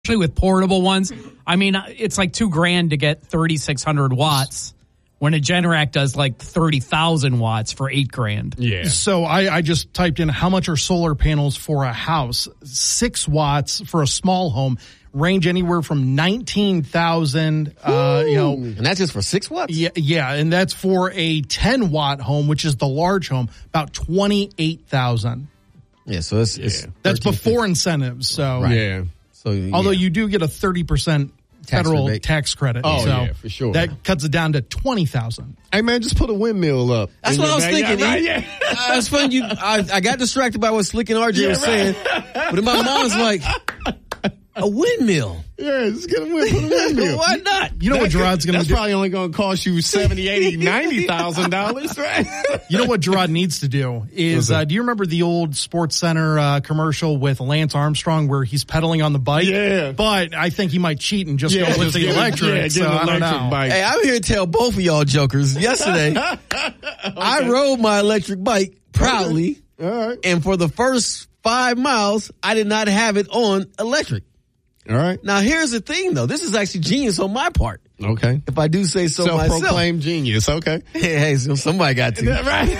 especially with portable ones. I mean, it's like $2,000 to get 3,600 watts when a Generac does like 30,000 watts for $8,000. Yeah. So I just typed in how much are solar panels for a house. 6 watts for a small home range anywhere from 19,000. And that's just for 6 watts. Yeah, and that's for a 10-watt home, which is the large home, about 28,000. Yeah, so it's that's before incentives. So Yeah. So although you do get a 30% federal tax credit. Oh, so yeah, for sure. That cuts it down to 20,000. Hey, man, just put a windmill up. That's what I was thinking. Yeah. That's funny. I got distracted by what Slick and RJ was saying, but in my mind was like, a windmill. Yeah, just get a windmill. Why not? You know what Gerard's going to do? That's probably only going to cost you $70,000, $80,000, $90,000, right? You know what Gerard needs to do is, do you remember the old Sports Center commercial with Lance Armstrong where he's pedaling on the bike? Yeah. But I think he might cheat and just go with the electric. Get so an I don't electric know. bike. Hey, I'm here to tell both of y'all jokers. Yesterday, I rode my electric bike proudly, All right. and for the first 5 miles, I did not have it on electric. All right. Now, here's the thing, though. This is actually genius on my part, Okay. if I do say so myself. Self-proclaimed genius. Okay. Hey, so somebody got to.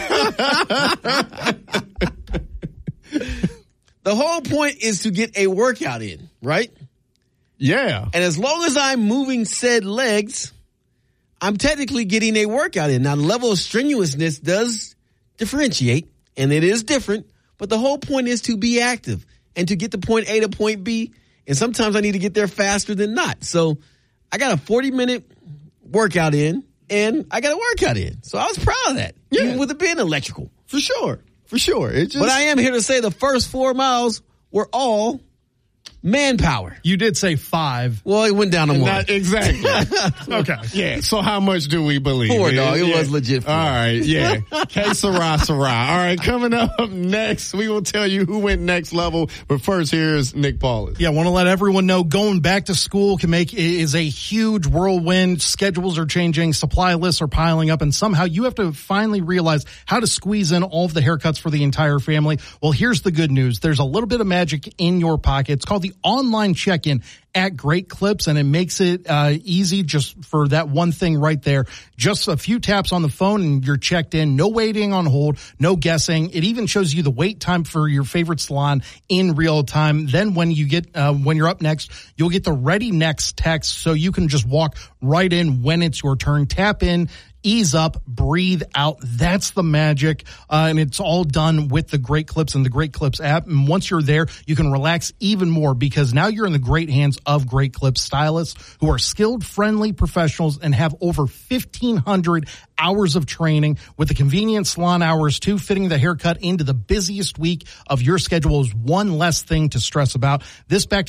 The whole point is to get a workout in, right? Yeah. And as long as I'm moving said legs, I'm technically getting a workout in. Now, the level of strenuousness does differentiate, and it is different, but the whole point is to be active and to get to point A to point B, and sometimes I need to get there faster than not. So I got a 40-minute workout in, and I got a workout in. So I was proud of that, even with it being electrical. For sure. But I am here to say the first 4 miles were all manpower. You did say 5. Well, it went down to 1. Not exactly. Okay. Yeah. So how much do we believe? 4, dog. It was legit 4. All right. Yeah. Que sera, sera. All right. Coming up next, we will tell you who went next level. But first, here's Nick Paulus. Yeah, I want to let everyone know going back to school is a huge whirlwind. Schedules are changing, supply lists are piling up, and somehow you have to finally realize how to squeeze in all of the haircuts for the entire family. Well, here's the good news. There's a little bit of magic in your pocket. It's called the online check-in at Great Clips, and it makes it easy just for that one thing right there. Just a few taps on the phone and you're checked in. No waiting on hold, no guessing. It even shows you the wait time for your favorite salon in real time. Then when you get when you're up next, you'll get the ready next text so you can just walk right in when it's your turn. Tap in, ease up, breathe out. That's the magic. And it's all done with the Great Clips and the Great Clips app. And once you're there, you can relax even more because now you're in the great hands of Great Clips stylists who are skilled, friendly professionals and have over 1,500 hours of training with the convenient salon hours too. Fitting the haircut into the busiest week of your schedule is one less thing to stress about. This back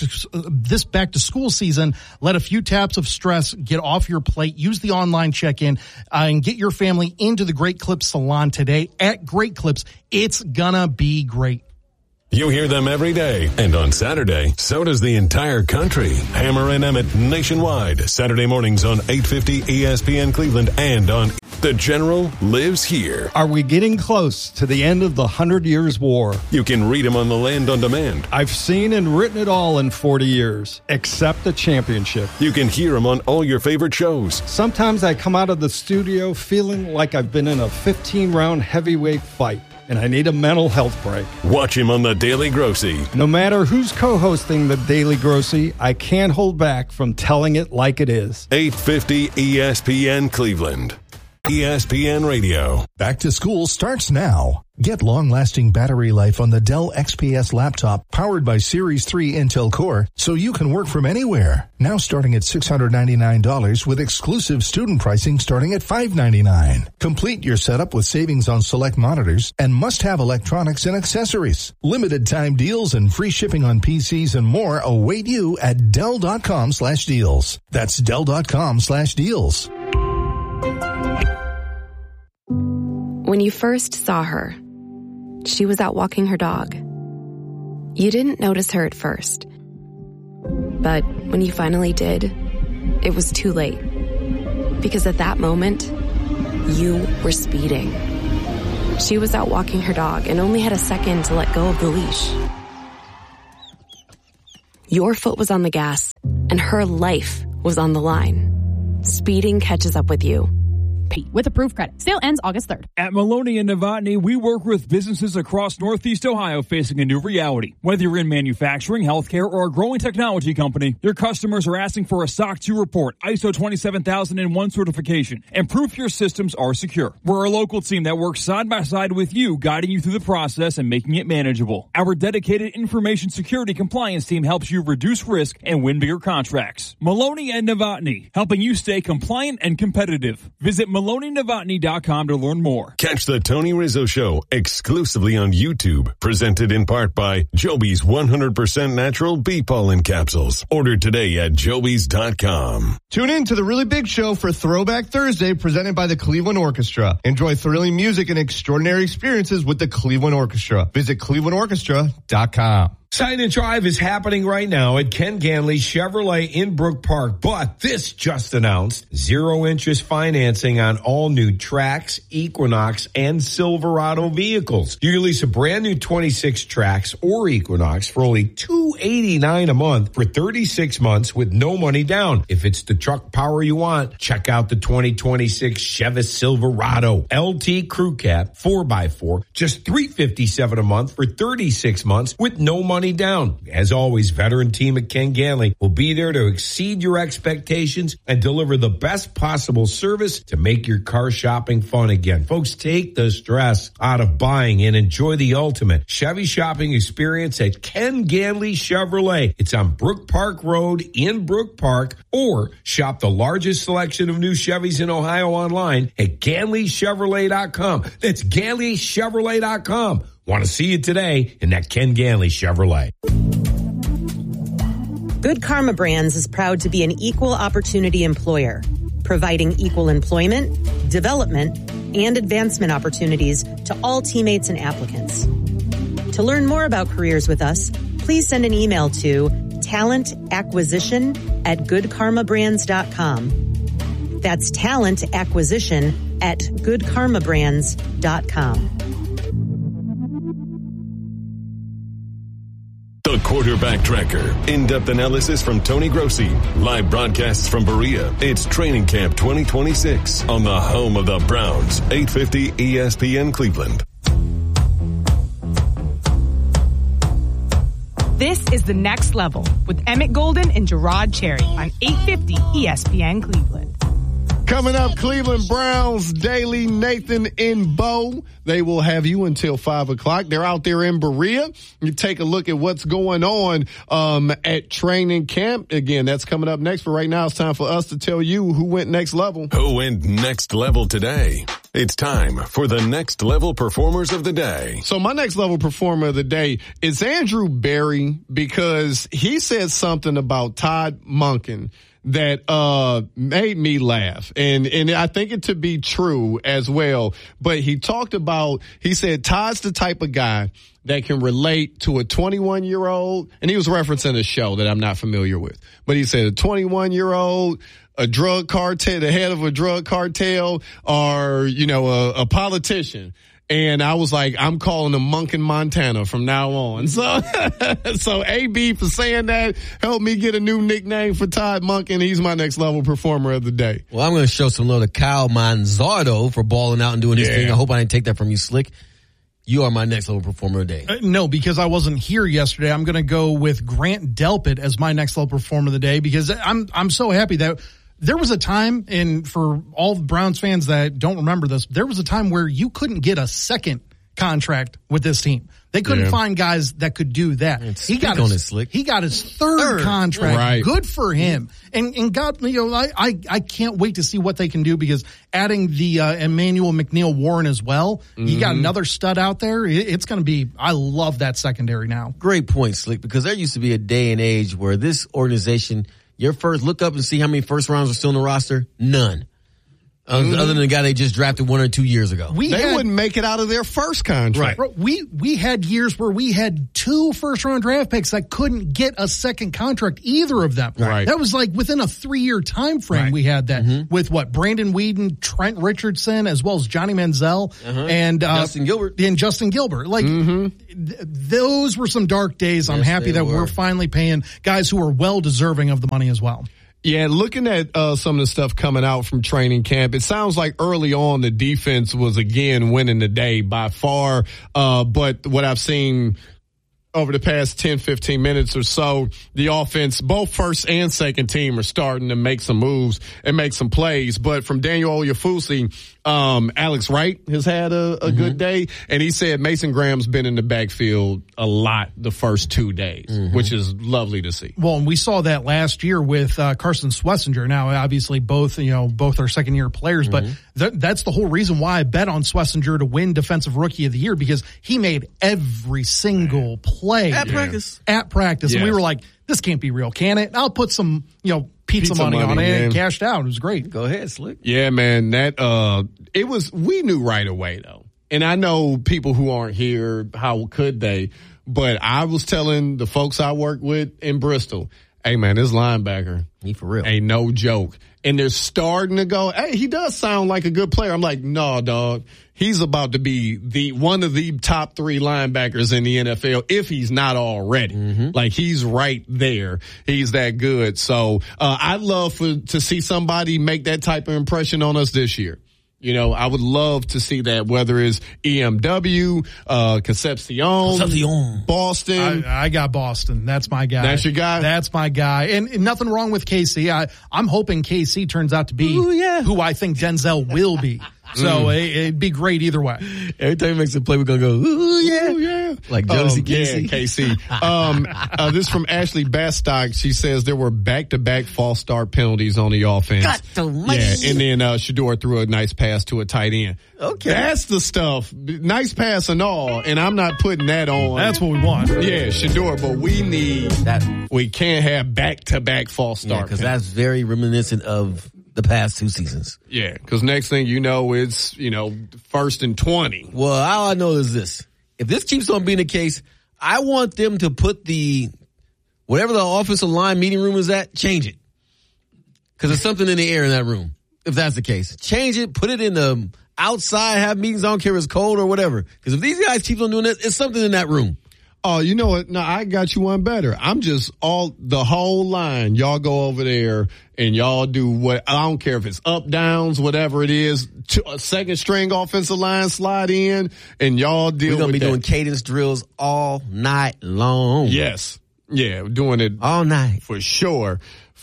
to school season, let a few taps of stress get off your plate. Use the online check-in and get your family into the Great Clips salon today at Great Clips. It's gonna be great. You hear them every day, and on Saturday, so does the entire country. Hammer and Emmett nationwide, Saturday mornings on 850 ESPN Cleveland and on The General lives here. Are we getting close to the end of the 100 Years' War? You can read him on the Land on Demand. I've seen and written it all in 40 years, except the championship. You can hear him on all your favorite shows. Sometimes I come out of the studio feeling like I've been in a 15-round heavyweight fight, and I need a mental health break. Watch him on The Daily Grossy. No matter who's co-hosting The Daily Grossy, I can't hold back from telling it like it is. 850 ESPN Cleveland. ESPN Radio. Back to school starts now. Get long-lasting battery life on the Dell XPS laptop powered by Series 3 Intel Core so you can work from anywhere. Now starting at $699 with exclusive student pricing starting at $599. Complete your setup with savings on select monitors and must-have electronics and accessories. Limited time deals and free shipping on PCs and more await you at Dell.com/deals. That's Dell.com/deals. When you first saw her, she was out walking her dog. You didn't notice her at first. But when you finally did, it was too late. Because at that moment, you were speeding. She was out walking her dog and only had a second to let go of the leash. Your foot was on the gas, and her life was on the line. Speeding catches up with you. With approved credit. Sale ends August 3rd. At Maloney and Novotny, we work with businesses across Northeast Ohio facing a new reality. Whether you're in manufacturing, healthcare, or a growing technology company, your customers are asking for a SOC 2 report, ISO 27001 certification, and proof your systems are secure. We're a local team that works side by side with you, guiding you through the process and making it manageable. Our dedicated information security compliance team helps you reduce risk and win bigger contracts. Maloney and Novotny, helping you stay compliant and competitive. Visit MaloneyNovotny.com to learn more. Catch the Tony Rizzo Show exclusively on YouTube, presented in part by Joby's 100% natural bee pollen capsules. Order today at Jobys.com. Tune in to the Really Big Show for Throwback Thursday, presented by the Cleveland Orchestra. Enjoy thrilling music and extraordinary experiences with the Cleveland Orchestra. Visit ClevelandOrchestra.com. Sign and Drive is happening right now at Ken Ganley Chevrolet in Brook Park. But this just announced 0 interest financing on all new Trax, Equinox, and Silverado vehicles. You can lease a brand new 26 Trax or Equinox for only $289 a month for 36 months with no money down. If it's the truck power you want, check out the 2026 Chevy Silverado LT Crew Cab 4x4, just $357 a month for 36 months with no money down. As always, veteran team at Ken Ganley will be there to exceed your expectations and deliver the best possible service to make your car shopping fun again. Folks, take the stress out of buying and enjoy the ultimate Chevy shopping experience at Ken Ganley Chevrolet. It's on Brook Park Road in Brook Park, or shop the largest selection of new Chevys in Ohio online at GanleyChevrolet.com. That's GanleyChevrolet.com. Want to see you today in that Ken Ganley Chevrolet. Good Karma Brands is proud to be an equal opportunity employer, providing equal employment, development, and advancement opportunities to all teammates and applicants. To learn more about careers with us, please send an email to talentacquisition@goodkarmabrands.com. That's talentacquisition@goodkarmabrands.com. The Quarterback Tracker. In-depth analysis from Tony Grossi. Live broadcasts from Berea. It's Training Camp 2026 on the home of the Browns. 850 ESPN Cleveland. This is The Next Level with Emmett Golden and Gerard Cherry on 850 ESPN Cleveland. Coming up, Cleveland Browns Daily, Nathan and Bo. They will have you until 5 o'clock. They're out there in Berea. You take a look at what's going on at training camp. Again, that's coming up next. For right now, it's time for us to tell you who went next level. Who went next level today? It's time for the Next Level Performers of the Day. So my next level performer of the day is Andrew Berry, because he said something about Todd Monken that made me laugh, and I think it to be true as well. But he said Todd's the type of guy that can relate to a 21-year-old, and he was referencing a show that I'm not familiar with. But he said a 21-year-old, a drug cartel, the head of a drug cartel, or a politician. And I was like, I'm calling him Monken Montana from now on. So AB for saying that helped me get a new nickname for Todd Monken. He's my next level performer of the day. Well, I'm going to show some love to Kyle Manzardo for balling out and doing his thing. I hope I didn't take that from you, Slick. You are my next level performer of the day. No, because I wasn't here yesterday. I'm going to go with Grant Delpit as my next level performer of the day, because I'm so happy that there was a time, and for all the Browns fans that don't remember this, there was a time where you couldn't get a second contract with this team. They couldn't find guys that could do that. He got his third contract. Right. Good for him. And God, I can't wait to see what they can do, because adding the Emmanuel McNeil Warren as well, you got another stud out there. It's going to be, I love that secondary now. Great point, Slick, because there used to be a day and age where this organization, your first, look up and see how many first rounds are still on the roster. None. Other than the guy they just drafted 1 or 2 years ago. They wouldn't make it out of their first contract. Right. We had years where we had 2 first-round draft picks that couldn't get a second contract, either of them. Right. That was like within a 3-year time frame we had that with Brandon Weeden, Trent Richardson, as well as Johnny Manziel and Justin Gilbert. Like those were some dark days. I'm happy that we're finally paying guys who are well deserving of the money as well. Yeah, looking at some of the stuff coming out from training camp, it sounds like early on the defense was again winning the day by far. But what I've seen over the past 10, 15 minutes or so, the offense, both first and second team, are starting to make some moves and make some plays. But from Daniel Oyefusi, Alex Wright has had a good day, and he said Mason Graham's been in the backfield a lot the first 2 days, which is lovely to see. Well, and we saw that last year with Carson Schlesinger. Now, obviously, both are second-year players, but that's the whole reason why I bet on Schlesinger to win Defensive Rookie of the Year, because he made every single play at practice. Yes. And we were like, this can't be real, can it? I'll put some, pizza money on it and cashed out. It was great. Go ahead, Slick. Yeah, man. We knew right away, though. And I know people who aren't here, how could they? But I was telling the folks I work with in Bristol, hey, man, this linebacker, he for real, ain't no joke. And they're starting to go, hey, he does sound like a good player. I'm like, no, dog. He's about to be one of the top 3 linebackers in the NFL, if he's not already. Like, he's right there. He's that good. So I'd love to see somebody make that type of impression on us this year. I would love to see that, whether it's EMW, Concepcion, Boston. I got Boston. That's my guy. That's your guy? That's my guy. And nothing wrong with KC. I'm hoping KC turns out to be who I think Denzel will be. So it'd be great either way. Every time he makes a play, we're going to go, ooh, yeah. Like Josie Casey. Yeah, KC. This from Ashley Bastock. She says there were back-to-back false start penalties on the offense. Yeah, and then Shedeur threw a nice pass to a tight end. Okay. That's the stuff. Nice pass and all, and I'm not putting that on. That's what we want. Yeah, Shedeur, but we need that. We can't have back-to-back false start because that's very reminiscent of the past 2 seasons. Yeah, because next thing you know, it's, 1st and 20. Well, all I know is this. If this keeps on being the case, I want them to put whatever the offensive line meeting room is at, change it. Because there's something in the air in that room, if that's the case. Change it, put it in the outside, have meetings, I don't care if it's cold or whatever. Because if these guys keep on doing this, it's something in that room. Oh, you know what? No, I got you one better. I'm just the whole line. Y'all go over there and y'all do what, I don't care if it's up, downs, whatever it is. A second string offensive line slide in and y'all deal with that. We're going to be doing cadence drills all night long. Yes. Yeah, doing it all night. For sure.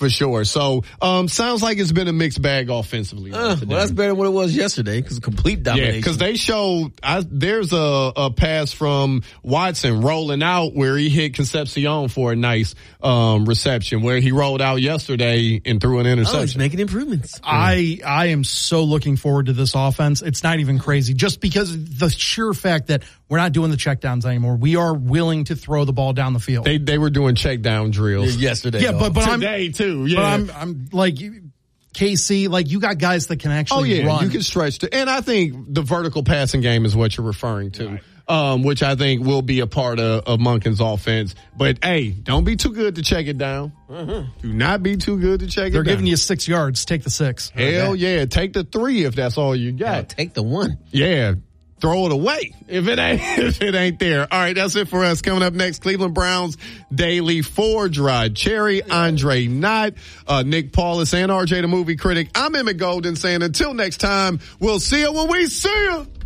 So, sounds like it's been a mixed bag offensively. Well, that's better than what it was yesterday, because complete domination. Yeah, because they showed, there's a pass from Watson rolling out where he hit Concepcion for a nice reception, where he rolled out yesterday and threw an interception. He's making improvements. I am so looking forward to this offense. It's not even crazy, just because of the sheer fact that we're not doing the checkdowns anymore. We are willing to throw the ball down the field. They were doing check down drills yesterday. Yeah, but today too. Yeah, but I'm like KC. Like, you got guys that can actually run. You can stretch and I think the vertical passing game is what you're referring to, right. Which I think will be a part of Monken's offense. But hey, don't be too good to check it down. Do not be too good to check it down. They're giving you 6 yards. Take the 6. Hell yeah, take the 3 if that's all you got. Take the 1. Yeah. Throw it away if it ain't there. All right, that's it for us. Coming up next, Cleveland Browns Daily for Rod Cherry, Andre Knott, Nick Paulus, and RJ the Movie Critic. I'm Emmett Golden saying until next time, we'll see you when we see you.